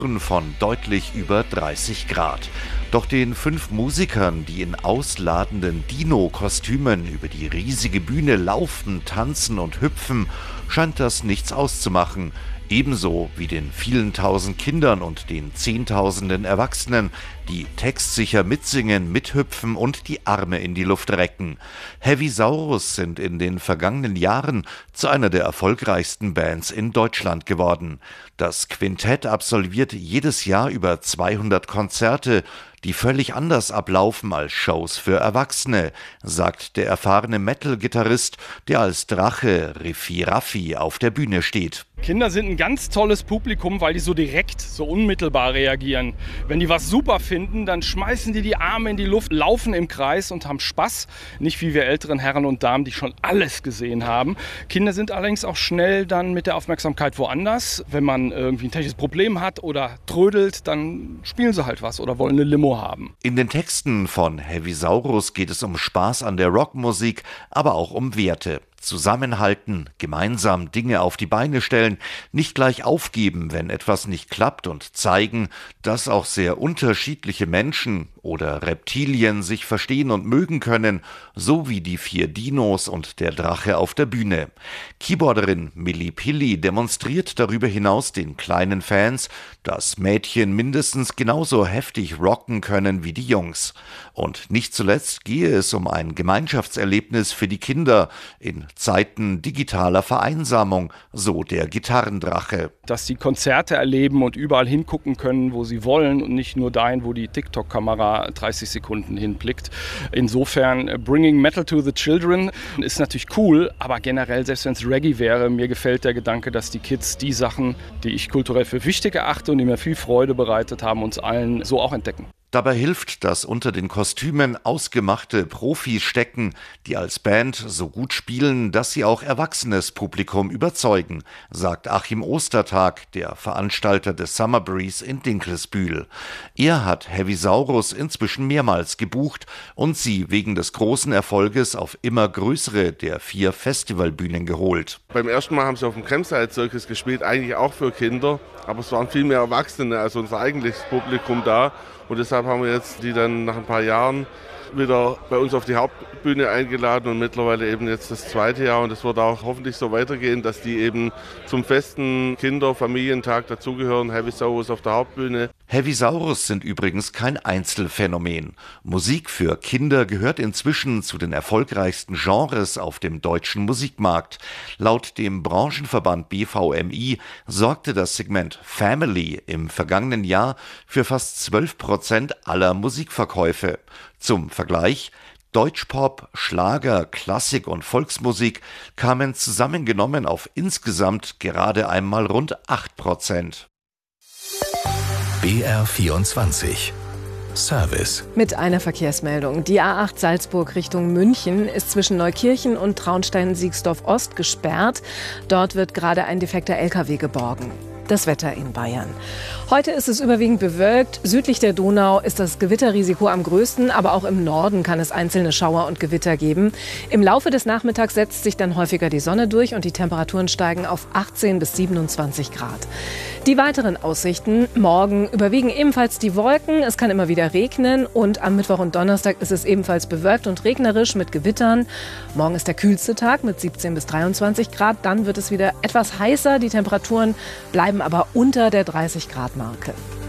von deutlich über 30 Grad. Doch den 5 Musikern, die in ausladenden Dino-Kostümen über die riesige Bühne laufen, tanzen und hüpfen, scheint das nichts auszumachen. Ebenso wie den vielen tausend Kindern und den Zehntausenden Erwachsenen, die textsicher mitsingen, mithüpfen und die Arme in die Luft recken. Heavisaurus sind in den vergangenen Jahren zu einer der erfolgreichsten Bands in Deutschland geworden. Das Quintett absolviert jedes Jahr über 200 Konzerte, die völlig anders ablaufen als Shows für Erwachsene, sagt der erfahrene Metal-Gitarrist, der als Drache Riffi Raffi auf der Bühne steht. Kinder sind ein ganz tolles Publikum, weil die so direkt, so unmittelbar reagieren. Wenn die was super finden, dann schmeißen die Arme in die Luft, laufen im Kreis und haben Spaß. Nicht wie wir älteren Herren und Damen, die schon alles gesehen haben. Kinder sind allerdings auch schnell dann mit der Aufmerksamkeit woanders. Wenn man irgendwie ein technisches Problem hat oder trödelt, dann spielen sie halt was oder wollen eine Limo haben. In den Texten von Heavisaurus geht es um Spaß an der Rockmusik, aber auch um Werte. Zusammenhalten, gemeinsam Dinge auf die Beine stellen, nicht gleich aufgeben, wenn etwas nicht klappt und zeigen, dass auch sehr unterschiedliche Menschen oder Reptilien sich verstehen und mögen können, so wie die 4 Dinos und der Drache auf der Bühne. Keyboarderin Milli Pilli demonstriert darüber hinaus den kleinen Fans, dass Mädchen mindestens genauso heftig rocken können wie die Jungs. Und nicht zuletzt gehe es um ein Gemeinschaftserlebnis für die Kinder in Zeiten digitaler Vereinsamung, so der Gitarrendrache. Dass sie Konzerte erleben und überall hingucken können, wo sie wollen und nicht nur dahin, wo die TikTok-Kamera 30 Sekunden hinblickt. Insofern, Bringing Metal to the Children ist natürlich cool, aber generell, selbst wenn es Reggae wäre, mir gefällt der Gedanke, dass die Kids die Sachen, die ich kulturell für wichtig erachte und die mir viel Freude bereitet haben, uns allen so auch entdecken. Dabei hilft, dass unter den Kostümen ausgemachte Profis stecken, die als Band so gut spielen, dass sie auch erwachsenes Publikum überzeugen, sagt Achim Ostertag, der Veranstalter des Summer Breeze in Dinkelsbühl. Er hat Heavisaurus inzwischen mehrmals gebucht und sie wegen des großen Erfolges auf immer größere der 4 Festivalbühnen geholt. Beim ersten Mal haben sie auf dem Campsite Circus gespielt, eigentlich auch für Kinder, aber es waren viel mehr Erwachsene als unser eigentliches Publikum da. Und deshalb haben wir jetzt die dann nach ein paar Jahren wieder bei uns auf die Hauptbühne eingeladen und mittlerweile eben jetzt das 2. Jahr. Und es wird auch hoffentlich so weitergehen, dass die eben zum festen Kinder-Familientag dazugehören, Heavisaurus auf der Hauptbühne. Heavisaurus sind übrigens kein Einzelfänomen. Musik für Kinder gehört inzwischen zu den erfolgreichsten Genres auf dem deutschen Musikmarkt. Laut dem Branchenverband BVMI sorgte das Segment Family im vergangenen Jahr für fast 12% aller Musikverkäufe. Zum Vergleich: Deutschpop, Schlager, Klassik und Volksmusik kamen zusammengenommen auf insgesamt gerade einmal rund 8%. BR24 Service. Mit einer Verkehrsmeldung. Die A8 Salzburg Richtung München ist zwischen Neukirchen und Traunstein-Siegsdorf Ost gesperrt. Dort wird gerade ein defekter LKW geborgen. Das Wetter in Bayern. Heute ist es überwiegend bewölkt. Südlich der Donau ist das Gewitterrisiko am größten, aber auch im Norden kann es einzelne Schauer und Gewitter geben. Im Laufe des Nachmittags setzt sich dann häufiger die Sonne durch und die Temperaturen steigen auf 18 bis 27 Grad. Die weiteren Aussichten: Morgen überwiegen ebenfalls die Wolken. Es kann immer wieder regnen und am Mittwoch und Donnerstag ist es ebenfalls bewölkt und regnerisch mit Gewittern. Morgen ist der kühlste Tag mit 17 bis 23 Grad. Dann wird es wieder etwas heißer. Die Temperaturen bleiben aber unter der 30 Grad Marke.